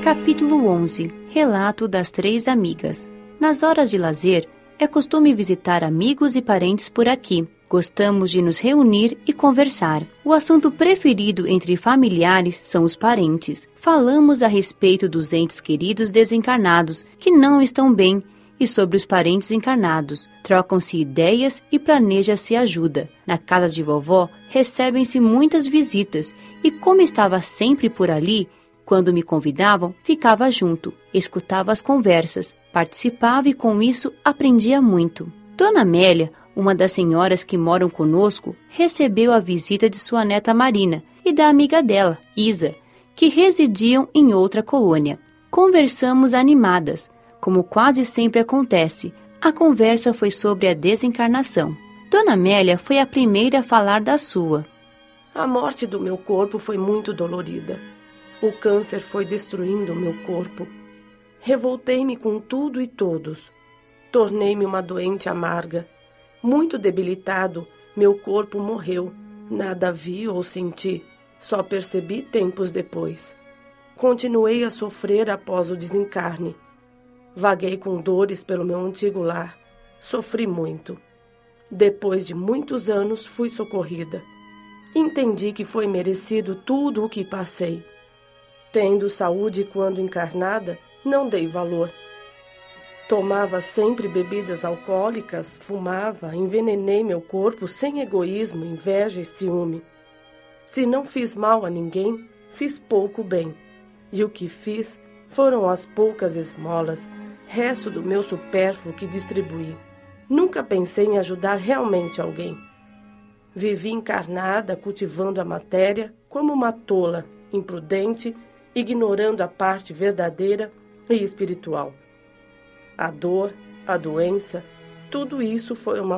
Capítulo 11. Relato das 3 amigas. Nas horas de lazer, é costume visitar amigos e parentes por aqui. Gostamos de nos reunir e conversar. O assunto preferido entre familiares são os parentes. Falamos a respeito dos entes queridos desencarnados, que não estão bem, e sobre os parentes encarnados. Trocam-se ideias e planeja-se ajuda. Na casa de vovó, recebem-se muitas visitas, e como estava sempre por ali, quando me convidavam, ficava junto, escutava as conversas, participava e com isso aprendia muito. Dona Amélia, uma das senhoras que moram conosco, recebeu a visita de sua neta Marina e da amiga dela, Isa, que residiam em outra colônia. Conversamos animadas, como quase sempre acontece. A conversa foi sobre a desencarnação. Dona Amélia foi a primeira a falar da sua. A morte do meu corpo foi muito dolorida. O câncer foi destruindo o meu corpo. Revoltei-me com tudo e todos. Tornei-me uma doente amarga. Muito debilitado, meu corpo morreu. Nada vi ou senti, só percebi tempos depois. Continuei a sofrer após o desencarne. Vaguei com dores pelo meu antigo lar. Sofri muito. Depois de muitos anos, fui socorrida. Entendi que foi merecido tudo o que passei. Tendo saúde quando encarnada, não dei valor. Tomava sempre bebidas alcoólicas, fumava, envenenei meu corpo sem egoísmo, inveja e ciúme. Se não fiz mal a ninguém, fiz pouco bem. E o que fiz foram as poucas esmolas, resto do meu supérfluo que distribuí. Nunca pensei em ajudar realmente alguém. Vivi encarnada, cultivando a matéria, como uma tola, imprudente, ignorando a parte verdadeira e espiritual. A dor, a doença, tudo isso foi uma